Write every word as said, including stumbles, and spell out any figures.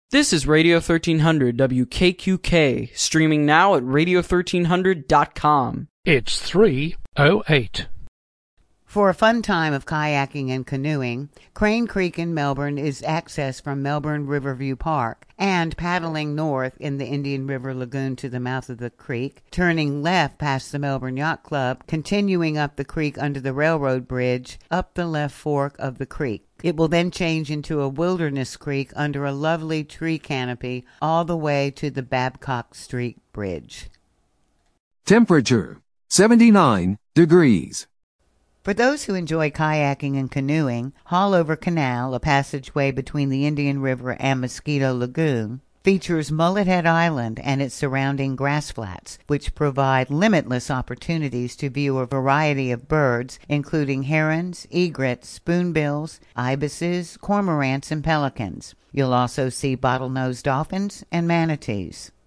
This is Radio thirteen hundred W K Q K, streaming now at radio thirteen hundred dot com. It's three oh eight. For a fun time of kayaking and canoeing, Crane Creek in Melbourne is accessed from Melbourne Riverview Park, and paddling north in the Indian River Lagoon to the mouth of the creek, turning left past the Melbourne Yacht Club, continuing up the creek under the railroad bridge, up the left fork of the creek. It will then change into a wilderness creek under a lovely tree canopy all the way to the Babcock Street Bridge. Temperature, seventy-nine degrees. For those who enjoy kayaking and canoeing, Haulover Canal, a passageway between the Indian River and Mosquito Lagoon, features Mullet Head Island and its surrounding grass flats, which provide limitless opportunities to view a variety of birds, including herons, egrets, spoonbills, ibises, cormorants, and pelicans. You'll also see bottlenose dolphins and manatees.